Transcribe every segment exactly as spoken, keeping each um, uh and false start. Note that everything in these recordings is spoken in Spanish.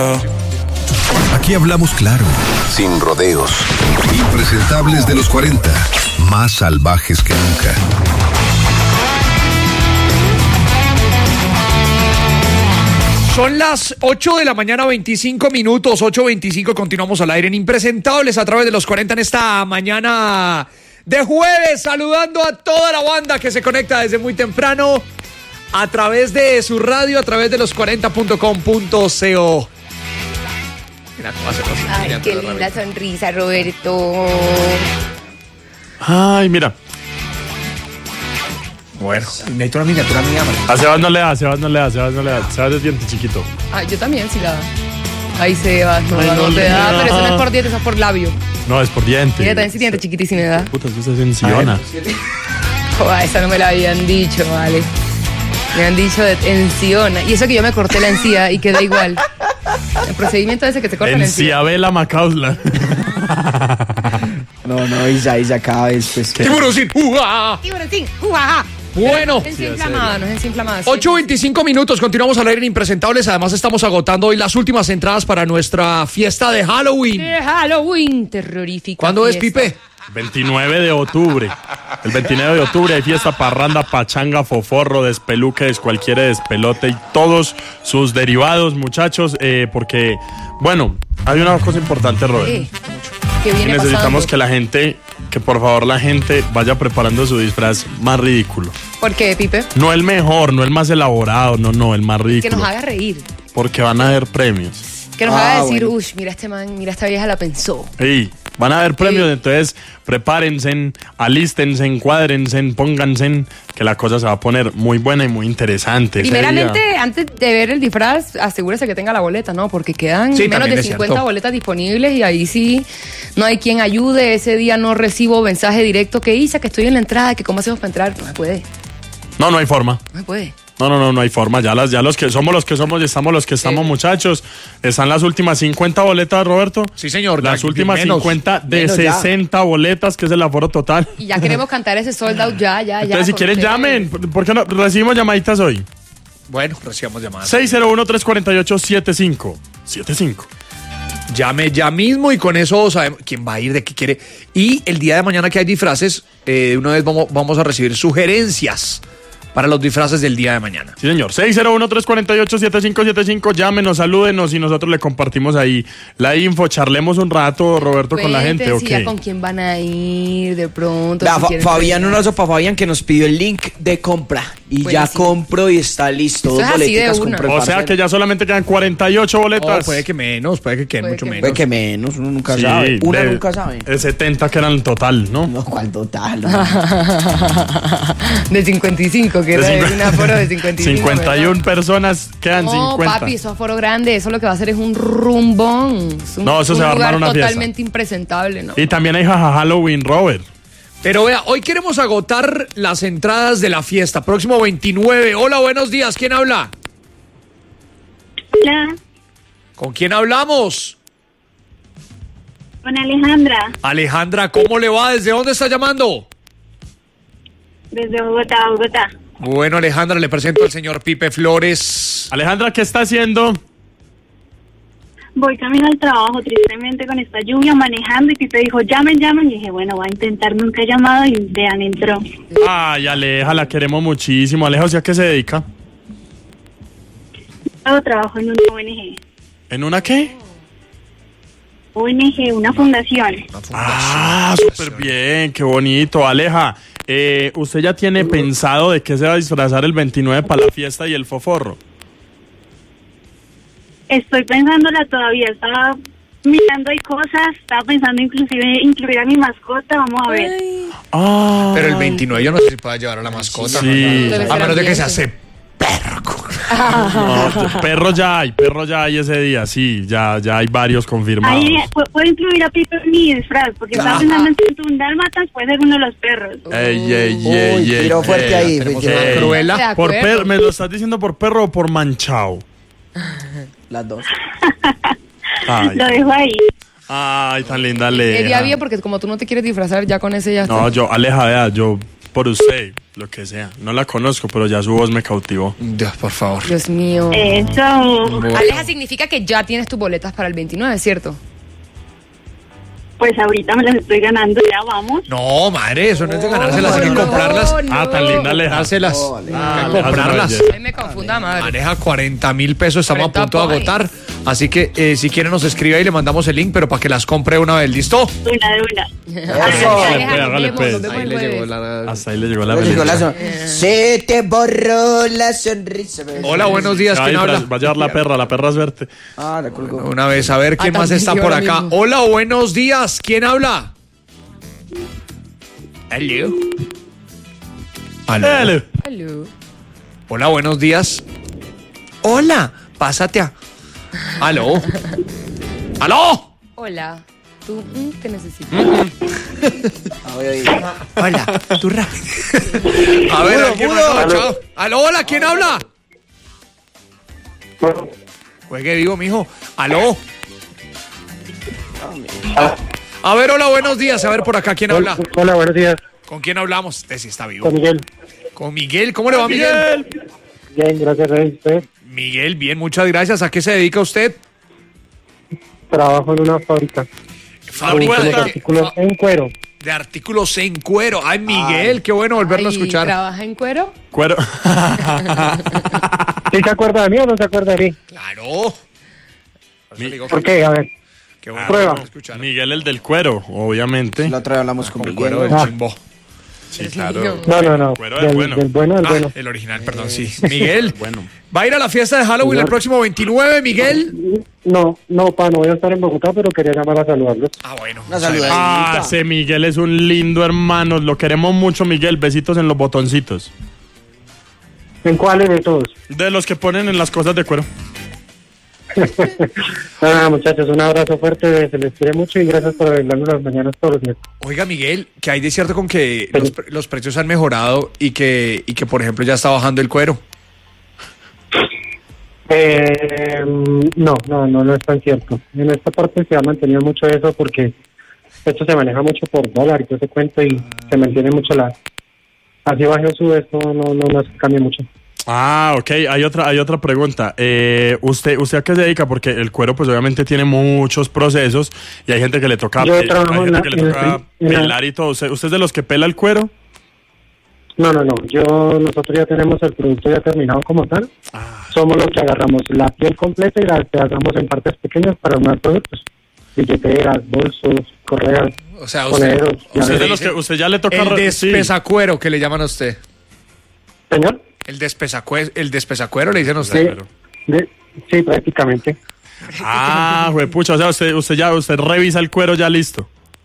Aquí hablamos claro, sin rodeos. Impresentables de los cuarenta, más salvajes que nunca. Son las ocho de la mañana, veinticinco minutos, ocho veinticinco, continuamos al aire en Impresentables a través de los cuarenta en esta mañana de jueves, saludando a toda la banda que se conecta desde muy temprano a través de su radio, a través de los cuarenta punto com punto co. Mira cómo hace los Ay, qué linda sonrisa, Roberto. Ay, mira. Bueno, necesito una miniatura mía. A Sebas no le da, a Sebas no le da, a Sebas no le da. Sebas es diente chiquito. Ah, yo también sí la da. Ay, Sebas, no, Ay, no, no te le da, da. pero eso no es por diente, eso es por labio. No, es por diente. Mira, también sí diente chiquitísimo, ¿verdad? Puta, eso es enciona. Joder, esa no me la habían dicho, vale. Me han dicho de enciona. Y eso que yo me corté la encía y queda igual. El procedimiento ese que se corta la encía. Enciabela Macausla. No, no, Isa, Isa, cada vez pues... ¡Tiburoncín! ¡Uah! ¡Tiburoncín! ¡Ujaja! Bueno, No es inflamada, no es inflamada. ocho veinticinco minutos, continuamos al aire en Impresentables. Además estamos agotando hoy las últimas entradas para nuestra fiesta de Halloween. De Halloween, terrorífica. ¿Cuándo es, fiesta. Pipe? veintinueve de octubre. El veintinueve de octubre hay fiesta, parranda, pachanga, foforro, despeluque, descualquiera, despelote y todos sus derivados, muchachos, eh, porque, bueno, hay una cosa importante, Robert. Sí. ¿Qué viene Necesitamos pasando? que la gente, que por favor la gente vaya preparando su disfraz más ridículo. ¿Por qué, Pipe? No el mejor, no el más elaborado, no, no, el más Que ridículo. nos haga reír. Porque van a haber premios. Que nos Ah, haga decir, bueno. uy, mira este man, mira esta vieja la pensó. Sí, van a haber premios, Sí. entonces prepárense, alístense, encuádrense, pónganse, que la cosa se va a poner muy buena y muy interesante. Ese Primeramente, día. antes de ver el disfraz, asegúrese que tenga la boleta, ¿no? Porque quedan Sí, menos también de es cincuenta cierto. boletas disponibles y ahí sí no hay quien ayude. Ese día no recibo mensaje directo que hice, que estoy en la entrada, que cómo hacemos para entrar. No se puede, No, no hay forma. no se puede. No, no, no, no hay forma. Ya las, ya los que somos los que somos y estamos los que estamos, Sí. muchachos. Están las últimas cincuenta boletas, Roberto. Sí, señor. Las Ya, últimas menos. cincuenta de menos ya. sesenta boletas, que es el aforo total. Y ya queremos cantar ese sold out ya, ya, ya. Entonces, si con quieren, ustedes. llamen. ¿Por qué no? Recibimos llamaditas hoy. Bueno, recibamos llamadas. seis cero uno, tres cuatro ocho, siete cinco siete cinco. Llame ya mismo y con eso sabemos quién va a ir, de qué quiere. Y el día de mañana que hay disfraces, eh, de una vez vamos, vamos a recibir sugerencias para los disfraces del día de mañana. Sí, señor. seis cero uno, tres cuatro ocho, siete cinco siete cinco. Llámenos, salúdenos y nosotros le compartimos ahí la info. Charlemos un rato, Roberto, con la gente. Cuenten si Ok. ya con quién van a ir de pronto. Vea, si Fa- quieren Fabián, un preguntar. abrazo para Fabián que nos pidió el link de compra. Y ya Buenísimo. compro y está listo. Eso Dos es así de boleticas una. compré, O sea parce. que ya solamente quedan cuarenta y ocho boletas. No, puede que menos, puede que queden Puede mucho que- menos. Puede que menos, uno nunca Sí, sabe. Una de- nunca sabe. de setenta que eran el total, ¿no? No, ¿cuál total? De cincuenta y cinco, que De era cincu- un aforo de cincuenta y cinco. cincuenta y uno ¿verdad? personas, quedan No, cincuenta. papi, eso es aforo grande. Eso lo que va a hacer es un rumbón. Es un, No, eso un se va a armar lugar una fiesta. totalmente impresentable, ¿no? Y también hay jaja Halloween, Robert. Pero vea, hoy queremos agotar las entradas de la fiesta, próximo veintinueve. Hola, buenos días, ¿quién habla? Hola, ¿Con quién hablamos? con Alejandra, Alejandra, ¿cómo le va? ¿Desde dónde está llamando? desde Bogotá, Bogotá. Bueno, Alejandra, le presento al señor Pipe Flores. Alejandra, ¿qué está haciendo? Voy camino al trabajo, tristemente con esta lluvia, manejando, y Pipe dijo, llamen, llamen, y dije, bueno, voy a intentar, nunca he llamado, y vean, entró. Ay, Aleja, la queremos muchísimo. Aleja, ¿o sea, qué se dedica? Yo trabajo en una O N G. ¿En una qué? O N G, una fundación. Ah, súper bien, qué bonito. Aleja, eh, ¿usted ya tiene pensado de qué se va a disfrazar el veintinueve para la fiesta y el foforro? Estoy pensándola todavía, estaba mirando ahí cosas, estaba pensando inclusive incluir a mi mascota, vamos a ver. Ah, Pero el veintinueve yo no sé si pueda llevar a la mascota. Sí. ¿no? Debe A ser menos de que se ambiente. hace perro. no, perro ya hay, perro ya hay ese día, sí, ya, ya hay varios confirmados. Ahí pu- puedo incluir a Pipe en mi disfraz, porque estaba pensando en un dálmatas, puede ser uno de los perros. Ey, ey, Uy, ey, ey, tiró fuerte ey. ahí. Tenemos tiró- una Ey. cruela. De Por acuerdo. per- ¿Me lo estás diciendo por perro o por manchao? Las dos. Ay, Lo dejo ahí. ay, tan linda Sería Aleja. bien porque como tú no te quieres disfrazar, ya con ese ya está. No, yo, Aleja, vea, yo, por usted, lo que sea. No la conozco, pero ya su voz me cautivó. Dios, por favor. Dios mío. Eso. Aleja, significa que ya tienes tus boletas para el veintinueve, ¿cierto? Pues ahorita me las estoy ganando, ya vamos. No, madre, eso no es de ganárselas, hay que no, comprarlas. no. Ah, tan linda Aleja. Ganárselas. No, Aleja. Hay que Aleja es una comprarlas. belleza. Ay, me confunda, madre. Maneja cuarenta mil pesos, estamos a cuarenta punto de agotar. Así que eh, si quieren nos escribe y le mandamos el link, pero para que las compre una vez, ¿listo? Una de una. Aleja, Hágale, pues, nos hágale, vemos, pues. nos vemos Ahí el le llegó jueves. la... Hasta ahí le llegó la Le llegó la belleza. son- Se te borró la sonrisa. Hola, buenos días, Va a ¿quién ir habla? tras- va a llevar la perra, la perra es verte. Ah, la colgó. Una vez, a ver, ¿quién Ah, más también está yo por ahora acá? mismo. Hola, buenos días, ¿quién habla? Hello. Aló. Dale. Hello. Hola, buenos días. Hola, pásate a... Aló. ¡Aló! Hola. Tú mm, te necesito. Ah, voy a ir. Hola, tú rápido. A ver, Mudo, ¿a quién mudo. más? Chao. Aló, hola, ¿quién habla? Juegue vivo, mijo. Aló. A ver, hola, buenos días. A ver, por acá, ¿quién habla? Hola, buenos días. ¿Con quién hablamos? Este sí está vivo. Con Miguel. Con Miguel. ¿Cómo le va, Miguel? Bien, gracias a usted. Miguel, bien, muchas gracias. ¿A qué se dedica usted? Trabajo en una fábrica. Fábrica de de, artículos en cuero. de artículos en cuero. Ay, Miguel, qué bueno volverlo a Ay, escuchar. ¿trabaja en cuero? Cuero. ¿Sí se acuerda de mí o no se acuerda de mí? Claro. Por eso le digo ¿Por que- qué? A ver. qué bueno Prueba. volverlo a escuchar. Miguel, el del cuero, obviamente. La otra vez hablamos con Con Miguel. cuero del Ah. chimbo. Sí, claro. No, no, no. Cuero del Del, bueno. del bueno, del Ah, bueno. el original, perdón, sí. Miguel, Bueno. ¿va a ir a la fiesta de Halloween el próximo veintinueve, Miguel? No, no, pa, no voy a estar en Bogotá, pero quería llamar a saludarlos. Ah, bueno. Una saludadita. Ah, ese Miguel es un lindo hermano. Lo queremos mucho, Miguel. Besitos en los botoncitos. ¿En cuáles de todos? De los que ponen en las cosas de cuero. Nada, muchachos, un abrazo fuerte, se les quiere mucho y gracias por arreglarnos las mañanas todos los días. Oiga, Miguel, que hay de cierto con que los, pre- los precios han mejorado y que, y que, por ejemplo, ya está bajando el cuero. Eh, no, no, no, no es tan cierto. En esta parte se ha mantenido mucho eso porque esto se maneja mucho por dólar y todo ese cuento y se mantiene mucho la... Así baje o sube, esto no, no, no se cambia mucho. Ah, ok. Hay otra, hay otra pregunta. Eh, ¿usted, ¿Usted a qué se dedica? Porque el cuero, pues obviamente tiene muchos procesos y hay gente que le toca, Yo pe- trabajo hay en gente la- que le en toca la- en la- pelar y todo. ¿Usted, ¿Usted es de los que pela el cuero? No, no, no. Yo, nosotros ya tenemos el producto ya terminado como tal. Somos los que agarramos la piel completa y la damos en partes pequeñas para armar productos. Billeteras, bolsos, correas, O sea, usted, monederos. ¿Usted, es de le los que, dice usted ya le toca... el re- sí. despesacuero que le llaman a usted. Señor, El despesacuero, el despesacuero le dicen a usted. sí, de- sí, prácticamente. Ah, juepucha, o sea, usted, usted ya usted revisa el cuero ya listo.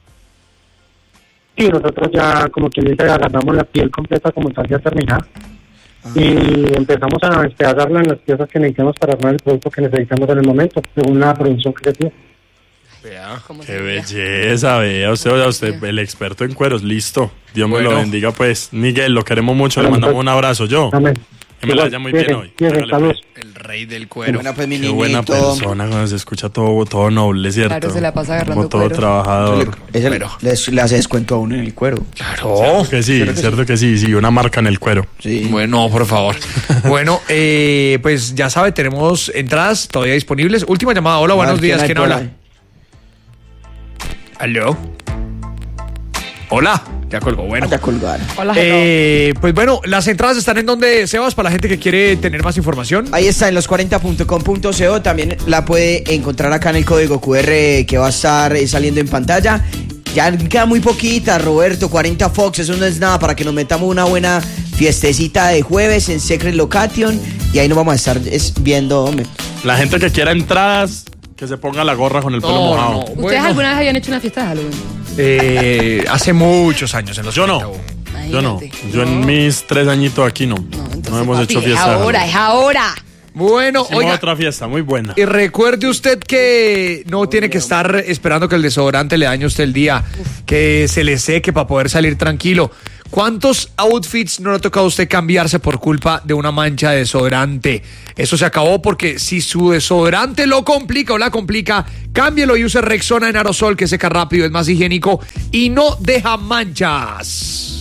Sí, nosotros ya, como quien dice, agarramos la piel completa como tal ya terminada. Y empezamos a despedazarla en las piezas que necesitamos para armar el producto que necesitamos en el momento, según la producción que se tiene. Vea. ¿Cómo Qué se llama? belleza, vea usted, o sea, usted, el experto en cueros, listo. Dios me lo Bueno. bendiga, pues. Miguel, lo queremos mucho, le Bueno, mandamos pues, un abrazo, yo. Amén. Que me la haya muy bien Igual, hoy. cuídense, Hágale, saludos. El rey del cuero. Bueno, pues mi Qué buena niñito. persona cuando se escucha todo, todo noble, ¿cierto? Claro, se la pasa agarrando Como todo cuero. trabajador. Es el- Pero- le, le hace descuento a uno en el cuero. Claro. Cierto que sí, cierto que sí, sí, una marca en el cuero. Sí. Bueno, por favor. Bueno, eh, pues ya sabe, tenemos entradas todavía disponibles. Última llamada. Hola, buenos A ver, días. hay ¿Quién por habla? ahí? Aló. Hola. Ya colgó. Bueno. Ah, ya colgaron. Hola, Eh, pues bueno, las entradas están en donde, Sebas, para la gente que quiere tener más información. Ahí está en los cuarenta punto com punto co. También la puede encontrar acá en el código cu erre que va a estar eh, saliendo en pantalla. Ya queda muy poquita, Roberto. cuarenta Fox, eso no es nada para que nos metamos una buena fiestecita de jueves en Secret Location. Y ahí nos vamos a estar es, viendo, hombre. La gente que quiera entradas, que se ponga la gorra con el pelo No, mojado. no, ¿Ustedes bueno, alguna vez habían hecho una fiesta de Halloween? eh, hace muchos años en los Yo no. cuarenta. Yo no. Imagínate. Yo en mis tres añitos aquí no. No, entonces, hemos papi, hecho fiesta. Es de ahora, Halloween. es ahora. Bueno, Hicimos oiga, otra fiesta muy buena. y recuerde usted que no tiene que estar esperando que el desodorante le dañe a usted el día, que se le seque para poder salir tranquilo. ¿Cuántos outfits no le ha tocado a usted cambiarse por culpa de una mancha de desodorante? Eso se acabó porque si su desodorante lo complica o la complica, cámbielo y use Rexona en aerosol que seca rápido, es más higiénico y no deja manchas.